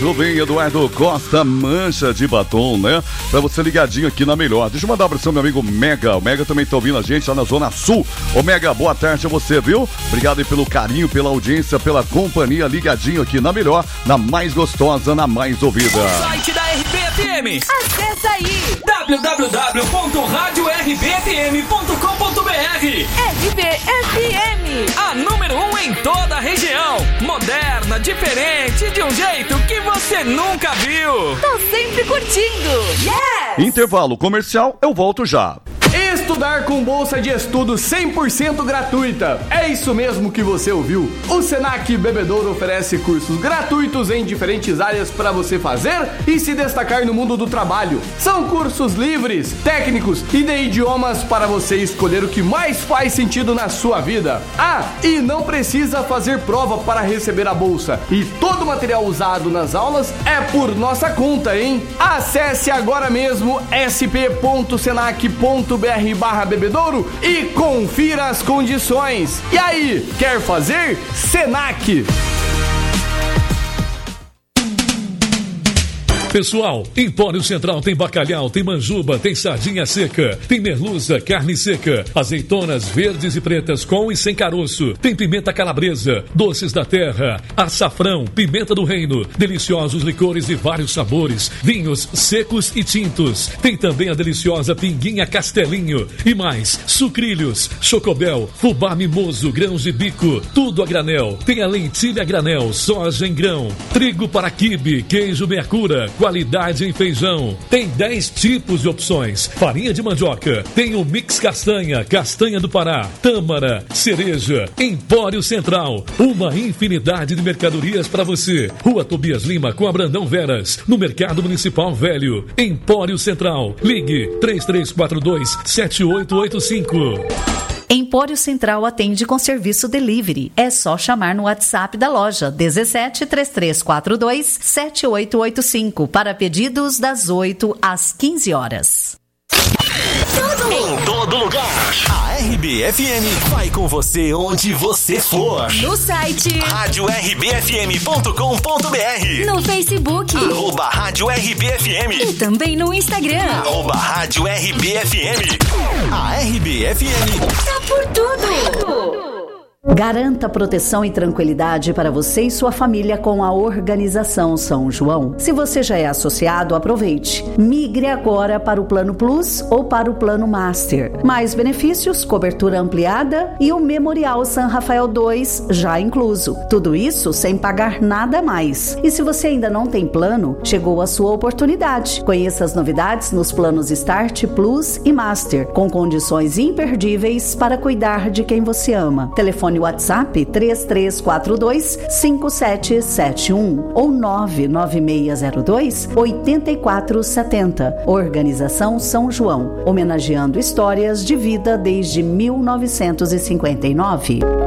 Muito bem, Eduardo Costa, mancha de batom, né? Pra você ligadinho aqui na Melhor. Deixa eu mandar um abraço ao meu amigo Mega. O Mega também tá ouvindo a gente lá na Zona Sul. Ô Mega, boa tarde a você, viu? Obrigado aí pelo carinho, pela audiência, pela companhia, ligadinho aqui na Melhor, na mais gostosa, na mais ouvida. O site da RBFM. Acessa aí www.radiorfm.com.br. RBFM, a número 1 em toda a região. Moderna, diferente, de um jeito que você nunca viu. tô sempre curtindo. Yes! Intervalo comercial, eu volto já. Estudar com bolsa de estudo 100% gratuita. É isso mesmo que você ouviu. O Senac Bebedouro oferece cursos gratuitos em diferentes áreas para você fazer e se destacar no mundo do trabalho. São cursos livres, técnicos e de idiomas para você escolher o que mais faz sentido na sua vida. Ah, e não precisa fazer prova para receber a bolsa. E todo o material usado nas aulas é por nossa conta, hein? Acesse agora mesmo sp.senac.br/bebedouro e confira as condições. E aí, quer fazer? Senac! Pessoal, Empório Central tem bacalhau, tem manjuba, tem sardinha seca, tem merluza, carne seca, azeitonas verdes e pretas com e sem caroço, tem pimenta calabresa, doces da terra, açafrão, pimenta do reino, deliciosos licores de vários sabores, vinhos secos e tintos. Tem também a deliciosa pinguinha Castelinho e mais, sucrilhos, chocobel, fubá mimoso, grãos de bico, tudo a granel. Tem a lentilha a granel, soja em grão, trigo para quibe, queijo Mercura, qualidade em feijão. Tem 10 tipos de opções. Farinha de mandioca. Tem o mix castanha, castanha do Pará, tâmara, cereja. Empório Central. Uma infinidade de mercadorias para você. Rua Tobias Lima com a Brandão Veras. No Mercado Municipal Velho. Empório Central. Ligue 3342-7885. Empório Central atende com serviço delivery. É só chamar no WhatsApp da loja 17 3342 7885 para pedidos das 8 às 15 horas. Em todo lugar, a RBFM vai com você onde você for. No site radiorfm.com.br, no Facebook @Rádio RBFM e também no Instagram @Rádio RBFM. A RBFM tá por tudo. Garanta proteção e tranquilidade para você e sua família com a Organização São João. Se você já é associado, aproveite. Migre agora para o Plano Plus ou para o Plano Master. Mais benefícios, cobertura ampliada e o Memorial San Rafael 2 já incluso. Tudo isso sem pagar nada a mais. E se você ainda não tem plano, chegou a sua oportunidade. Conheça as novidades nos planos Start, Plus e Master, com condições imperdíveis para cuidar de quem você ama. Telefone WhatsApp 3342-5771 ou 99602-8470. Organização São João, homenageando histórias de vida desde 1959.